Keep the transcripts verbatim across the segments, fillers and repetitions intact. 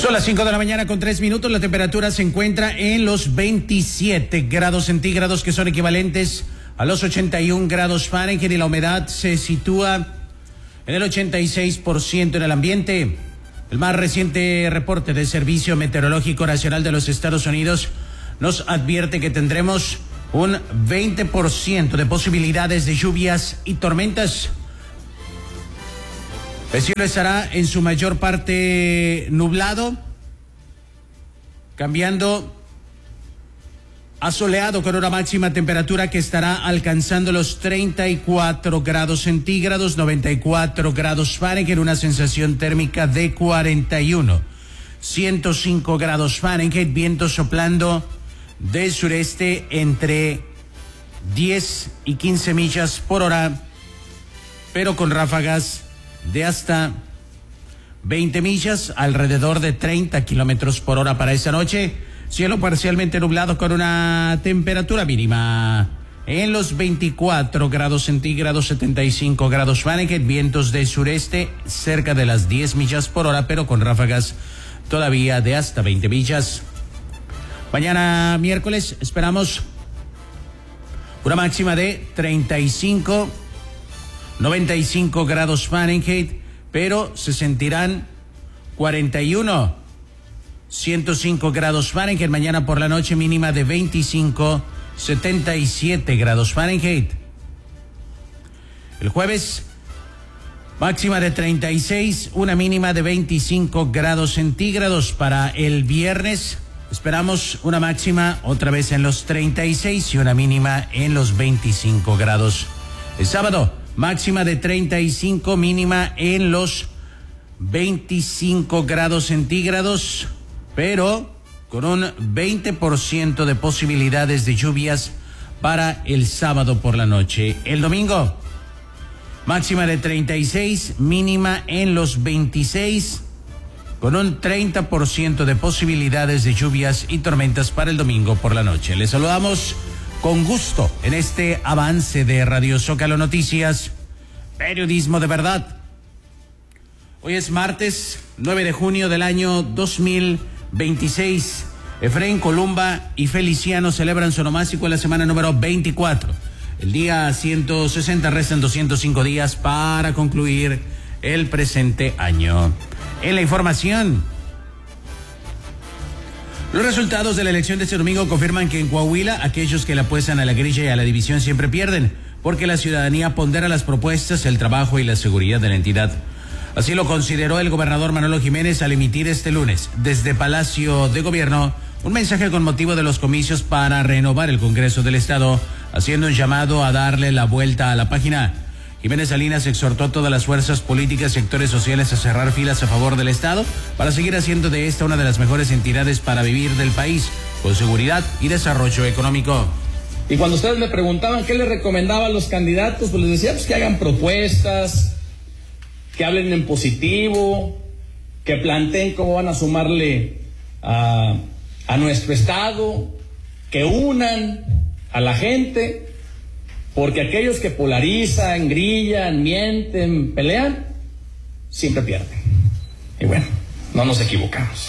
Son las cinco de la mañana con tres minutos. La temperatura se encuentra en los veintisiete grados centígrados, que son equivalentes a los ochenta y un grados Fahrenheit, y la humedad se sitúa en el ochenta y seis por ciento en el ambiente. El más reciente reporte del Servicio Meteorológico Nacional de los Estados Unidos nos advierte que tendremos un veinte por ciento de posibilidades de lluvias y tormentas. El cielo estará en su mayor parte nublado, cambiando a soleado, con una máxima temperatura que estará alcanzando los treinta y cuatro grados centígrados, noventa y cuatro grados Fahrenheit, una sensación térmica de cuarenta y uno, ciento cinco grados Fahrenheit, viento soplando del sureste entre diez y quince millas por hora, pero con ráfagas de hasta veinte millas, alrededor de treinta kilómetros por hora para esta noche. Cielo parcialmente nublado con una temperatura mínima en los veinticuatro grados centígrados, setenta y cinco grados Fahrenheit, vientos del sureste cerca de las diez millas por hora, pero con ráfagas todavía de hasta veinte millas. Mañana miércoles esperamos una máxima de treinta y cinco, noventa y cinco grados Fahrenheit, pero se sentirán cuarenta y uno, ciento cinco grados Fahrenheit. Mañana por la noche mínima de veinticinco, setenta y siete grados Fahrenheit. El jueves máxima de treinta y seis, una mínima de veinticinco grados centígrados. Para el viernes esperamos una máxima otra vez en los treinta y seis y una mínima en los veinticinco grados. El sábado máxima de treinta y cinco, mínima en los veinticinco grados centígrados, pero con un veinte por ciento de posibilidades de lluvias para el sábado por la noche. El domingo, máxima de treinta y seis, mínima en los veintiséis, con un treinta por ciento de posibilidades de lluvias y tormentas para el domingo por la noche. Les saludamos con gusto en este avance de Radio Zócalo Noticias, periodismo de verdad. Hoy es martes nueve de junio del año dos mil veintiséis. Efraín Columba y Feliciano celebran su onomástico en la semana número veinticuatro. El día ciento sesenta, restan doscientos cinco días para concluir el presente año. En la información, los resultados de la elección de este domingo confirman que en Coahuila aquellos que le apuestan a la grilla y a la división siempre pierden, porque la ciudadanía pondera las propuestas, el trabajo y la seguridad de la entidad. Así lo consideró el gobernador Manolo Jiménez al emitir este lunes desde Palacio de Gobierno un mensaje con motivo de los comicios para renovar el Congreso del Estado, haciendo un llamado a darle la vuelta a la página. Jiménez Salinas exhortó a todas las fuerzas políticas y sectores sociales a cerrar filas a favor del Estado para seguir haciendo de esta una de las mejores entidades para vivir del país, con seguridad y desarrollo económico. Y cuando ustedes me preguntaban qué les recomendaba a los candidatos, pues les decía pues que hagan propuestas, que hablen en positivo, que planteen cómo van a sumarle a, a nuestro Estado, que unan a la gente. Porque aquellos que polarizan, grillan, mienten, pelean, siempre pierden. Y bueno, no nos equivocamos.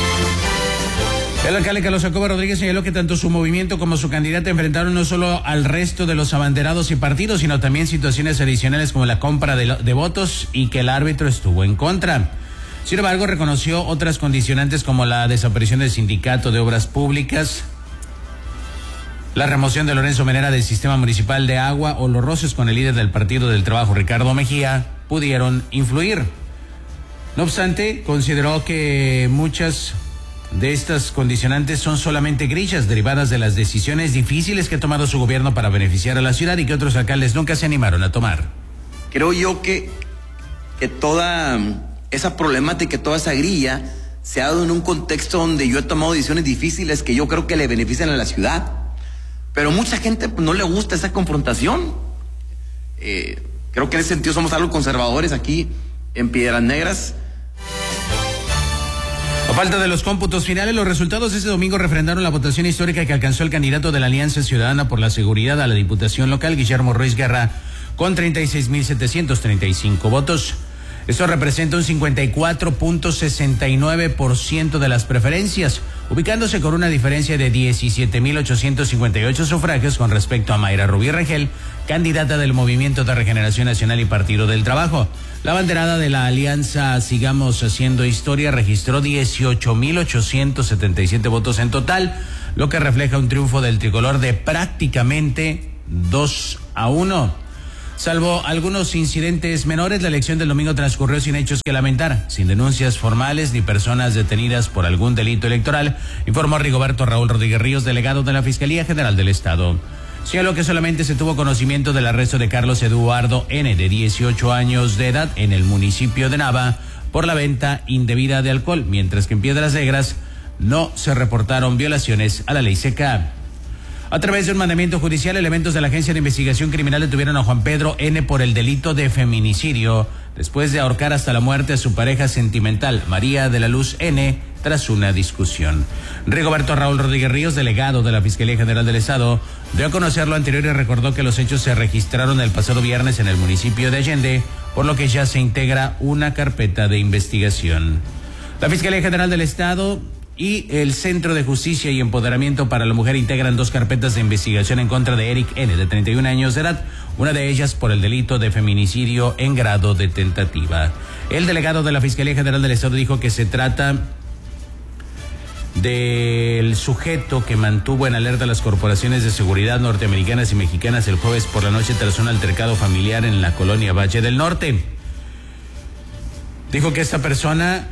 El alcalde Carlos Jacobo Rodríguez señaló que tanto su movimiento como su candidata enfrentaron no solo al resto de los abanderados y partidos, sino también situaciones adicionales como la compra de, de votos y que el árbitro estuvo en contra. Sin embargo, reconoció otras condicionantes como la desaparición del Sindicato de Obras Públicas, la remoción de Lorenzo Menera del sistema municipal de agua o los roces con el líder del Partido del Trabajo, Ricardo Mejía, pudieron influir. No obstante, consideró que muchas de estas condicionantes son solamente grillas derivadas de las decisiones difíciles que ha tomado su gobierno para beneficiar a la ciudad y que otros alcaldes nunca se animaron a tomar. Creo yo que, que toda esa problemática, toda esa grilla se ha dado en un contexto donde yo he tomado decisiones difíciles que yo creo que le benefician a la ciudad. Pero mucha gente pues, no le gusta esa confrontación. Eh, creo que en ese sentido somos algo conservadores aquí en Piedras Negras. A falta de los cómputos finales, los resultados de este domingo refrendaron la votación histórica que alcanzó el candidato de la Alianza Ciudadana por la Seguridad a la Diputación Local, Guillermo Ruiz Guerra, con treinta y seis mil setecientos treinta y cinco votos. Esto representa un cincuenta y cuatro punto sesenta y nueve por ciento de las preferencias, ubicándose con una diferencia de diecisiete mil ochocientos cincuenta y ocho sufragios con respecto a Mayra Rubí Rengel, candidata del Movimiento de Regeneración Nacional y Partido del Trabajo. La banderada de la alianza Sigamos Haciendo Historia registró dieciocho mil ochocientos setenta y siete votos en total, lo que refleja un triunfo del tricolor de prácticamente dos a uno. Salvo algunos incidentes menores, la elección del domingo transcurrió sin hechos que lamentar, sin denuncias formales ni personas detenidas por algún delito electoral, informó Rigoberto Raúl Rodríguez Ríos, delegado de la Fiscalía General del Estado. Señaló que solamente se tuvo conocimiento del arresto de Carlos Eduardo N., de dieciocho años de edad, en el municipio de Nava, por la venta indebida de alcohol, mientras que en Piedras Negras no se reportaron violaciones a la ley seca. A través de un mandamiento judicial, elementos de la Agencia de Investigación Criminal detuvieron a Juan Pedro N. por el delito de feminicidio, después de ahorcar hasta la muerte a su pareja sentimental, María de la Luz N., tras una discusión. Rigoberto Raúl Rodríguez Ríos, delegado de la Fiscalía General del Estado, dio a conocer lo anterior y recordó que los hechos se registraron el pasado viernes en el municipio de Allende, por lo que ya se integra una carpeta de investigación. La Fiscalía General del Estado y el Centro de Justicia y Empoderamiento para la Mujer integran dos carpetas de investigación en contra de Eric N., de treinta y un años de edad, una de ellas por el delito de feminicidio en grado de tentativa. El delegado de la Fiscalía General del Estado dijo que se trata del sujeto que mantuvo en alerta a las corporaciones de seguridad norteamericanas y mexicanas el jueves por la noche tras un altercado familiar en la colonia Valle del Norte. Dijo que esta persona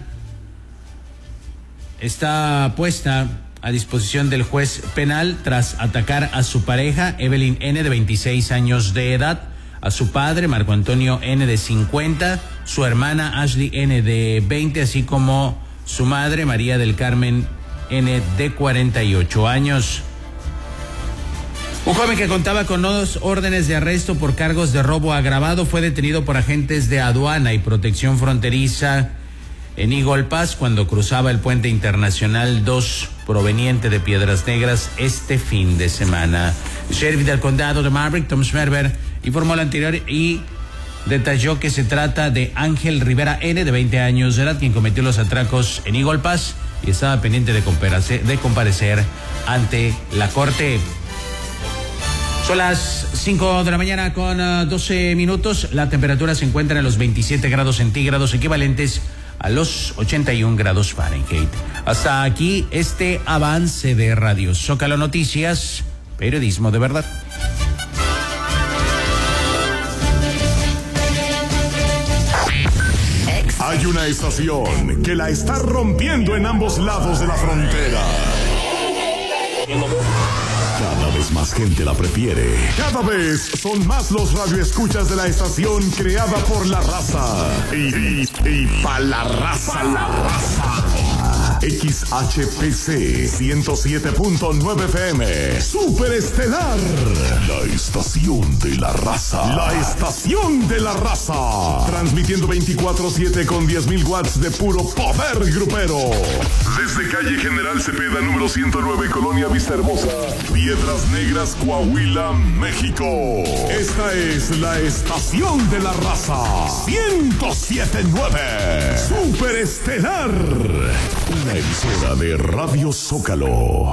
está puesta a disposición del juez penal tras atacar a su pareja, Evelyn N., de veintiséis años de edad, a su padre, Marco Antonio N., de cincuenta, su hermana Ashley N., de veinte, así como su madre, María del Carmen N., de cuarenta y ocho años. Un joven que contaba con dos órdenes de arresto por cargos de robo agravado fue detenido por agentes de aduana y protección fronteriza en Eagle Pass cuando cruzaba el puente internacional dos proveniente de Piedras Negras este fin de semana. El sheriff del condado de Maverick, Tom Schmerber, informó lo anterior y detalló que se trata de Ángel Rivera N., de veinte años de edad, quien cometió los atracos en Eagle Pass y estaba pendiente de comparecer, de comparecer ante la corte. Son las cinco de la mañana con uh, doce minutos. La temperatura se encuentra en los veintisiete grados centígrados, equivalentes a los ochenta y un grados Fahrenheit. Hasta aquí este avance de Radio Zócalo Noticias, periodismo de verdad. Hay una estación que la está rompiendo en ambos lados de la frontera. Cada vez más gente la prefiere. Cada vez son más los radioescuchas de la estación creada por la raza. Y, y, y pa' la raza. Pa la raza. X H P C ciento siete punto nueve F M. Super Estelar. La estación de la raza. La estación de la raza. Transmitiendo veinticuatro siete con diez mil watts de puro poder grupero. Desde calle General Cepeda, número ciento nueve, Colonia Vista Hermosa, Piedras Negras, Coahuila, México. Esta es la estación de la raza. ciento siete punto nueve. Super Estelar. Una emisora de Radio Zócalo.